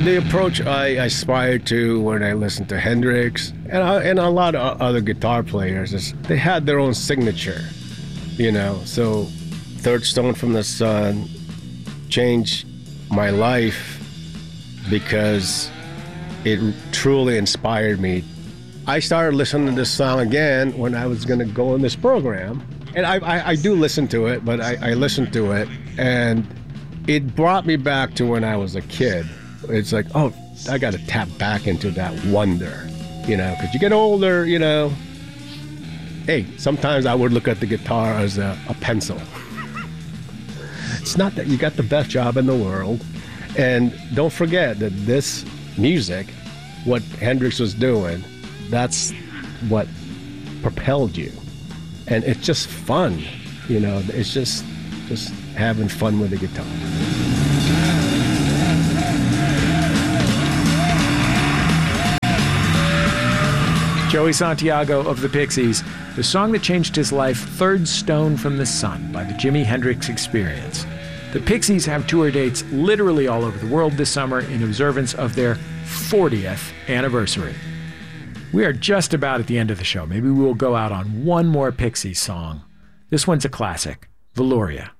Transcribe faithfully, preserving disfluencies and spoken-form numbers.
the approach I aspired to when I listened to Hendrix and, I, and a lot of other guitar players is they had their own signature, you know. So Third Stone from the Sun changed my life because it truly inspired me. I started listening to this song again when I was going to go in this program. And I, I, I do listen to it, but I, I listened to it, and it brought me back to when I was a kid. It's like, oh, I got to tap back into that wonder, you know, because you get older, you know. Hey, sometimes I would look at the guitar as a, a pencil. It's not that you got the best job in the world. And don't forget that this music, what Hendrix was doing, that's what propelled you. And it's just fun, you know, it's just just having fun with the guitar. Joey Santiago of the Pixies, the song that changed his life, Third Stone from the Sun by the Jimi Hendrix Experience. The Pixies have tour dates literally all over the world this summer in observance of their fortieth anniversary. We are just about at the end of the show. Maybe we will go out on one more Pixies song. This one's a classic, Velouria.